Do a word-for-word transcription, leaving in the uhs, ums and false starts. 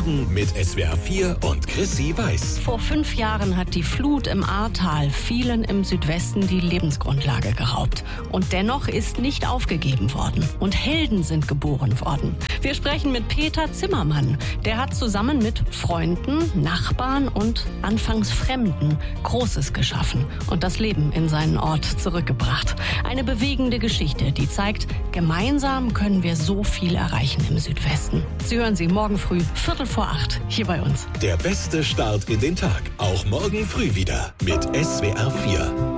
Morgen mit S W R vier und Chrissy Weiß. Vor fünf Jahren hat die Flut im Ahrtal vielen im Südwesten die Lebensgrundlage geraubt. Und dennoch ist nicht aufgegeben worden. Und Helden sind geboren worden. Wir sprechen mit Peter Zimmermann. Der hat zusammen mit Freunden, Nachbarn und anfangs Fremden Großes geschaffen und das Leben in seinen Ort zurückgebracht. Eine bewegende Geschichte, die zeigt, gemeinsam können wir so viel erreichen im Südwesten. Sie hören sie morgen früh, Viertel vor acht, hier bei uns. Der beste Start in den Tag, auch morgen früh wieder mit S W R vier.